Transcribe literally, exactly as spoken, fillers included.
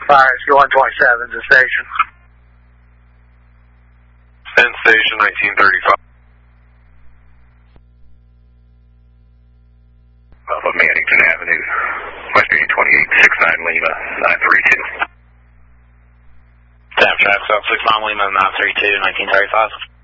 Fires, go one twenty-seven to station. End station nineteen thirty-five. Alpha Mannington Avenue, West Union twenty-eight sixty-nine Lima, nine three two. Tap track, South six nine Lima, nine three two, nineteen thirty-five.